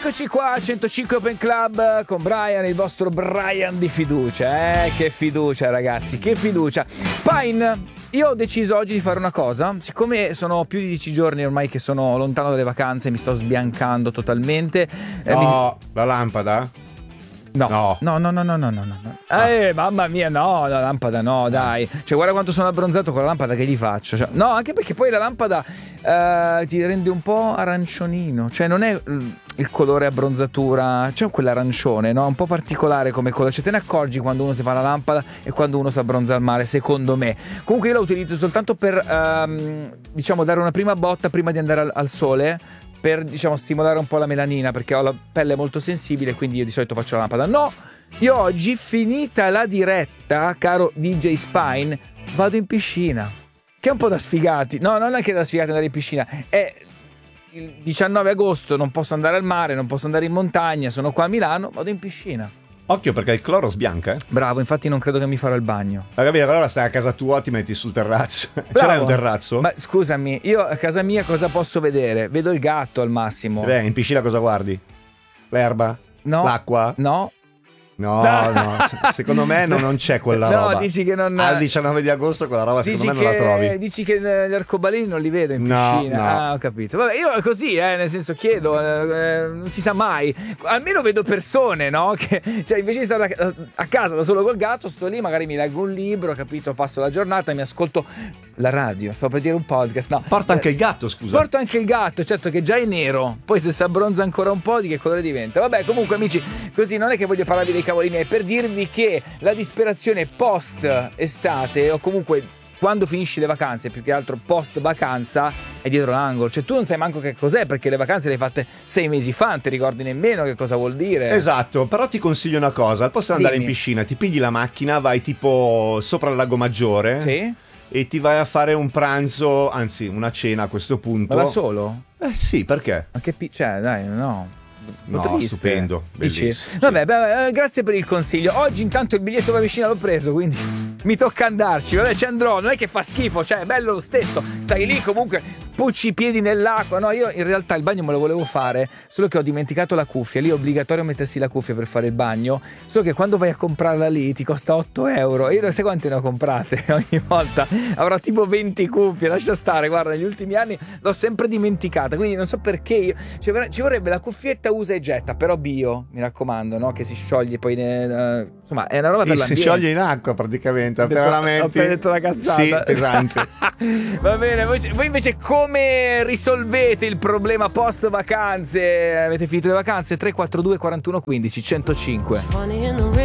Eccoci qua, 105 Open Club con Brian, il vostro Brian di fiducia. Che fiducia, ragazzi, che fiducia. Spine, io ho deciso oggi di fare una cosa. Siccome sono più di 10 giorni ormai che sono lontano dalle vacanze, mi sto sbiancando totalmente. No, la lampada? No. Mamma mia, no, la lampada no, dai. Cioè, guarda quanto sono abbronzato con la lampada, che gli faccio? Cioè, no, anche perché poi la lampada ti rende un po' arancione. Cioè, non è il colore abbronzatura, c'è quell'arancione, no? Un po' particolare come colore. Cioè, te ne accorgi quando uno si fa la lampada e quando uno si abbronza al mare, secondo me. Comunque io la utilizzo soltanto per, diciamo, dare una prima botta prima di andare al sole, per, diciamo, stimolare un po' la melanina, perché ho la pelle molto sensibile, quindi io di solito faccio la lampada. No, io oggi, finita la diretta, caro DJ Spine, vado in piscina, che è un po' da sfigati. No, non è che da sfigati andare in piscina, è il 19 agosto, non posso andare al mare, non posso andare in montagna, sono qua a Milano, vado in piscina. Occhio, perché il cloro sbianca, eh? Bravo, infatti non credo che mi farò il bagno. Ma capito, allora stai a casa tua, ti metti sul terrazzo. Ce l'hai un terrazzo? Ma scusami, io a casa mia cosa posso vedere? Vedo il gatto al massimo. Beh, in piscina cosa guardi? L'erba? No. L'acqua? No. No, secondo me non c'è quella roba. No, dici che non... Al 19 di agosto quella roba secondo me non la trovi. Dici che gli arcobaleni non li vedo in piscina. No. Ah, ho capito. Vabbè, io così, nel senso, chiedo, non si sa mai. Almeno vedo persone, no? Che, cioè, invece di stare a casa da solo col gatto, sto lì, magari mi leggo un libro, capito? Passo la giornata, mi ascolto la radio. Stavo per dire un podcast, no. Porta anche il gatto, scusa. Porto anche il gatto, certo, che già è nero. Poi se si abbronza ancora un po', di che colore diventa? Vabbè, comunque, amici, così non è che voglio parlarvi dei cavoli miei, per dirvi che la disperazione post estate, o comunque quando finisci le vacanze, più che altro post vacanza, è dietro l'angolo. Cioè, tu non sai manco che cos'è, perché le vacanze le hai fatte 6 mesi fa, non ti ricordi nemmeno che cosa vuol dire. Esatto, però ti consiglio una cosa: al posto di andare Dimmi. in piscina, ti pigli la macchina, vai tipo sopra il Lago Maggiore. Sì? E ti vai a fare un pranzo, anzi una cena a questo punto. Ma da solo? Sì, perché? Ma che cioè, dai, no. No, triste. stupendo, bellissimo. Dici? Vabbè, grazie per il consiglio. Oggi intanto il biglietto per la piscina l'ho preso, quindi mi tocca andarci. Vabbè, ci andrò, non è che fa schifo, cioè è bello lo stesso. Stai lì comunque, pucci i piedi nell'acqua. No, io in realtà il bagno me lo volevo fare, solo che ho dimenticato la cuffia. Lì è obbligatorio mettersi la cuffia per fare il bagno, solo che quando vai a comprarla lì ti costa 8 euro. Io non so quante ne ho comprate ogni volta. Avrò tipo 20 cuffie, lascia stare. Guarda, negli ultimi anni l'ho sempre dimenticata, quindi non so perché io, ci vorrebbe la cuffietta usa e getta, però bio, mi raccomando, no? Che si scioglie poi insomma, è una roba per l'ambiente. Si scioglie in acqua praticamente, appena la metti. Ho appena detto la cazzata. Sì, pesante. Va bene, voi invece come risolvete il problema post vacanze? Avete finito le vacanze? 342 41 15 105.